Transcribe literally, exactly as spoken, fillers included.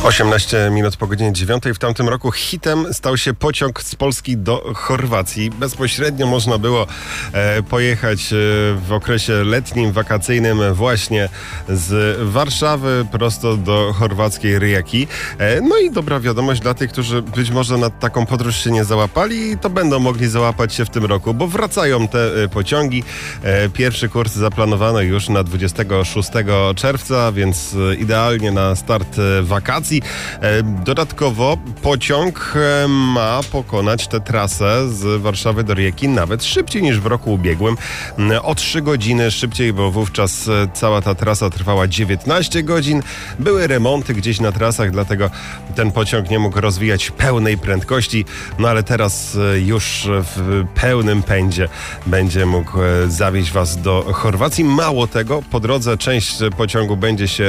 osiemnaście minut po godzinie dziewiątej. W tamtym roku hitem stał się pociąg z Polski do Chorwacji. Bezpośrednio można było e, pojechać e, w okresie letnim, wakacyjnym właśnie z Warszawy prosto do chorwackiej Rijeki. E, no i dobra wiadomość dla tych, którzy być może na taką podróż się nie załapali, to będą mogli załapać się w tym roku, bo wracają te e, pociągi. E, pierwszy kurs zaplanowano już na dwudziestego szóstego czerwca, więc e, idealnie na start e, wakacji. Dodatkowo pociąg ma pokonać tę trasę z Warszawy do Rijeki nawet szybciej niż w roku ubiegłym. O trzy godziny szybciej, bo wówczas cała ta trasa trwała dziewiętnaście godzin. Były remonty gdzieś na trasach, dlatego ten pociąg nie mógł rozwijać pełnej prędkości. No ale teraz już w pełnym pędzie będzie mógł zawieźć was do Chorwacji. Mało tego, po drodze część pociągu będzie się